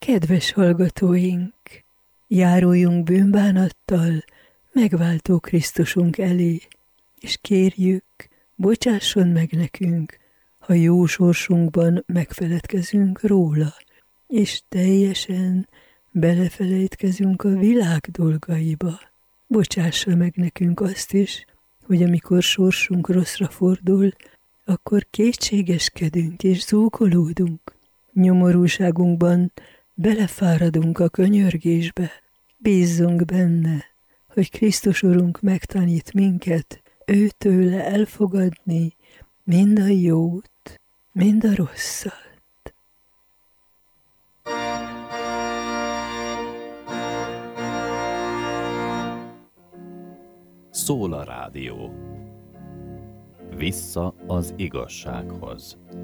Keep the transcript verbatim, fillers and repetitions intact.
Kedves hallgatóink, járuljunk bűnbánattal megváltó Krisztusunk elé, és kérjük, bocsásson meg nekünk, ha jó sorsunkban megfeledkezünk róla, és teljesen belefelejtkezünk a világ dolgaiba. Bocsássa meg nekünk azt is, hogy amikor sorsunk rosszra fordul, akkor kétségeskedünk és zúgolódunk. Nyomorúságunkban belefáradunk a könyörgésbe. Bízzunk benne, hogy Krisztus Urunk megtanít minket őtőle elfogadni mind a jót, mind a rosszat. Szól a rádió. Vissza az igazsághoz.